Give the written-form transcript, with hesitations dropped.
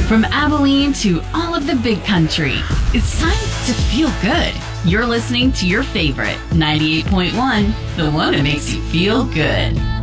From Abilene to all of the big country, it's time to feel good. You're listening to your favorite 98.1, the one that makes you feel good.